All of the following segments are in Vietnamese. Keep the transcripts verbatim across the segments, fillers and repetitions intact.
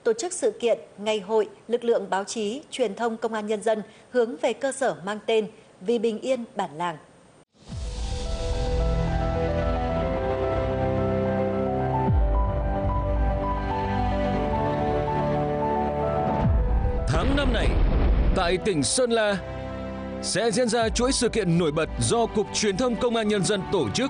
tổ chức sự kiện Ngày hội lực lượng báo chí, truyền thông công an nhân dân hướng về cơ sở mang tên Vì bình yên bản làng. Tháng năm này, tại tỉnh Sơn La sẽ diễn ra chuỗi sự kiện nổi bật do Cục Truyền thông Công an Nhân dân tổ chức.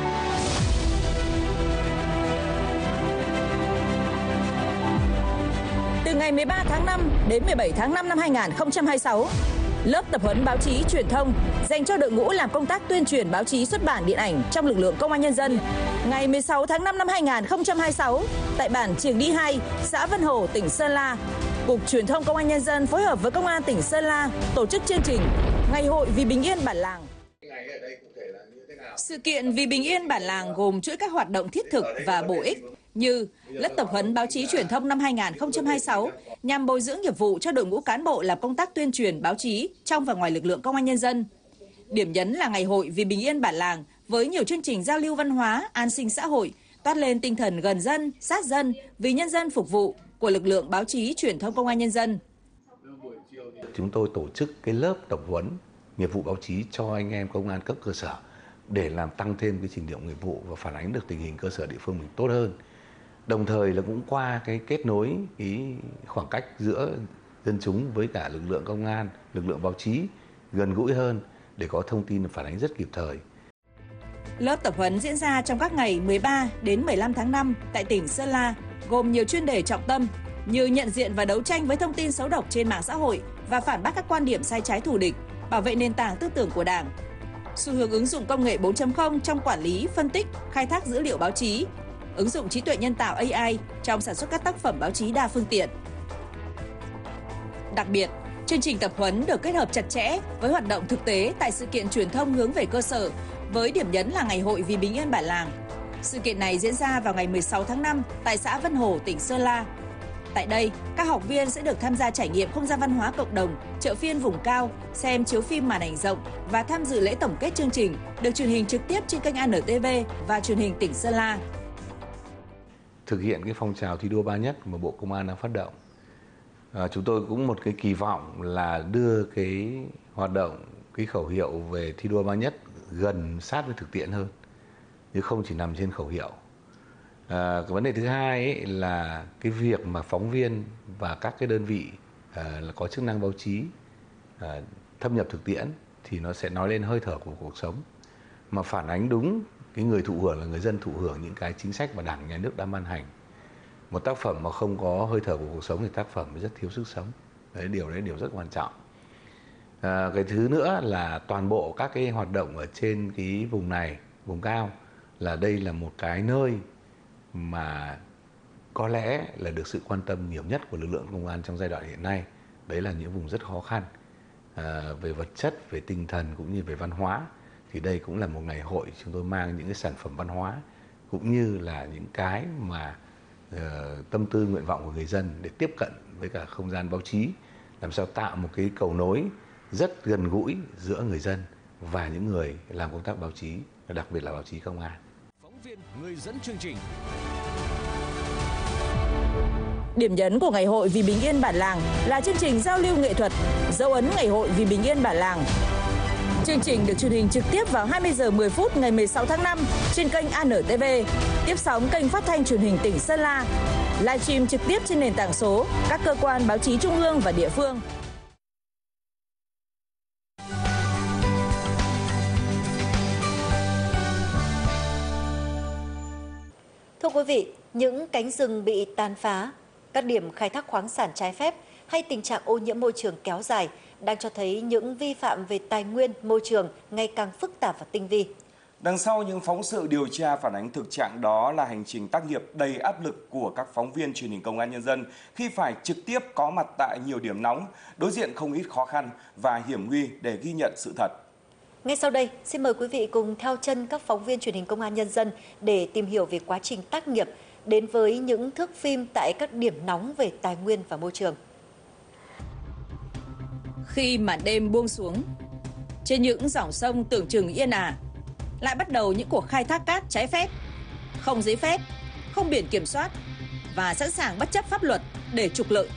Từ ngày mười ba tháng năm đến mười bảy tháng năm năm hai nghìn không trăm hai mươi sáu, lớp tập huấn báo chí truyền thông dành cho đội ngũ làm công tác tuyên truyền báo chí xuất bản điện ảnh trong lực lượng Công an Nhân dân. Ngày mười sáu tháng năm năm hai nghìn không trăm hai mươi sáu, tại bản Triềng Đi hai, xã Vân Hồ, tỉnh Sơn La, Cục Truyền thông Công an Nhân dân phối hợp với Công an tỉnh Sơn La tổ chức chương trình Ngày hội Vì bình yên bản làng. Sự kiện Vì bình yên bản làng gồm chuỗi các hoạt động thiết thực và bổ ích như lớp tập huấn báo chí truyền thông năm hai nghìn không trăm hai mươi sáu nhằm bồi dưỡng nghiệp vụ cho đội ngũ cán bộ làm công tác tuyên truyền báo chí trong và ngoài lực lượng Công an Nhân dân. Điểm nhấn là Ngày hội Vì bình yên bản làng với nhiều chương trình giao lưu văn hóa, an sinh xã hội, toát lên tinh thần gần dân, sát dân, vì nhân dân phục vụ của lực lượng báo chí truyền thông Công an Nhân dân. Chúng tôi tổ chức cái lớp tập huấn nghiệp vụ báo chí cho anh em công an cấp cơ sở để làm tăng thêm cái trình độ nghiệp vụ và phản ánh được tình hình cơ sở địa phương mình tốt hơn. Đồng thời là cũng qua cái kết nối cái khoảng cách giữa dân chúng với cả lực lượng công an, lực lượng báo chí gần gũi hơn để có thông tin phản ánh rất kịp thời. Lớp tập huấn diễn ra trong các ngày mười ba đến mười lăm tháng năm tại tỉnh Sơn La, gồm nhiều chuyên đề trọng tâm như nhận diện và đấu tranh với thông tin xấu độc trên mạng xã hội và phản bác các quan điểm sai trái thù địch, bảo vệ nền tảng tư tưởng của Đảng, xu hướng ứng dụng công nghệ bốn chấm không trong quản lý, phân tích, khai thác dữ liệu báo chí, ứng dụng trí tuệ nhân tạo A I trong sản xuất các tác phẩm báo chí đa phương tiện. Đặc biệt, chương trình tập huấn được kết hợp chặt chẽ với hoạt động thực tế tại sự kiện truyền thông hướng về cơ sở với điểm nhấn là Ngày hội Vì bình yên bản làng. Sự kiện này diễn ra vào ngày mười sáu tháng năm tại xã Vân Hồ, tỉnh Sơn La. Tại đây, các học viên sẽ được tham gia trải nghiệm không gian văn hóa cộng đồng, chợ phiên vùng cao, xem chiếu phim màn ảnh rộng và tham dự lễ tổng kết chương trình được truyền hình trực tiếp trên kênh A N T V và truyền hình tỉnh Sơn La. Thực hiện cái phong trào thi đua ba nhất mà Bộ Công an đang phát động, à, chúng tôi cũng một cái kỳ vọng là đưa cái hoạt động, cái khẩu hiệu về thi đua ba nhất gần sát với thực tiễn hơn, chứ không chỉ nằm trên khẩu hiệu. À, cái vấn đề thứ hai ấy là cái việc mà phóng viên và các cái đơn vị à, là có chức năng báo chí à, thâm nhập thực tiễn thì nó sẽ nói lên hơi thở của cuộc sống, mà phản ánh đúng cái người thụ hưởng là người dân thụ hưởng những cái chính sách mà Đảng, Nhà nước đã ban hành. Một tác phẩm mà không có hơi thở của cuộc sống thì tác phẩm rất thiếu sức sống. Đấy, điều đấy điều rất quan trọng. À, cái thứ nữa là toàn bộ các cái hoạt động ở trên cái vùng này, vùng cao, là đây là một cái nơi mà có lẽ là được sự quan tâm nhiều nhất của lực lượng công an trong giai đoạn hiện nay. Đấy là những vùng rất khó khăn à, về vật chất, về tinh thần cũng như về văn hóa. Thì đây cũng là một ngày hội chúng tôi mang những cái sản phẩm văn hóa cũng như là những cái mà uh, tâm tư nguyện vọng của người dân để tiếp cận với cả không gian báo chí, làm sao tạo một cái cầu nối rất gần gũi giữa người dân và những người làm công tác báo chí, đặc biệt là báo chí công an. Phóng viên, người dẫn chương trình. Điểm nhấn của Ngày hội Vì bình yên bản làng là chương trình giao lưu nghệ thuật dấu ấn Ngày hội Vì bình yên bản làng. Chương trình được truyền hình trực tiếp vào hai mươi giờ mười phút ngày mười sáu tháng năm trên kênh A N T V, tiếp sóng kênh phát thanh truyền hình tỉnh Sơn La, livestream trực tiếp trên nền tảng số, các cơ quan báo chí trung ương và địa phương. Thưa quý vị, những cánh rừng bị tàn phá, các điểm khai thác khoáng sản trái phép hay tình trạng ô nhiễm môi trường kéo dài đang cho thấy những vi phạm về tài nguyên môi trường ngày càng phức tạp và tinh vi. Đằng sau những phóng sự điều tra phản ánh thực trạng đó là hành trình tác nghiệp đầy áp lực của các phóng viên truyền hình Công an Nhân dân khi phải trực tiếp có mặt tại nhiều điểm nóng, đối diện không ít khó khăn và hiểm nguy để ghi nhận sự thật. Ngay sau đây, xin mời quý vị cùng theo chân các phóng viên truyền hình Công an Nhân dân để tìm hiểu về quá trình tác nghiệp, đến với những thước phim tại các điểm nóng về tài nguyên và môi trường. Khi màn đêm buông xuống, trên những dòng sông tưởng chừng yên ả, lại bắt đầu những cuộc khai thác cát trái phép, không giấy phép, không biển kiểm soát và sẵn sàng bất chấp pháp luật để trục lợi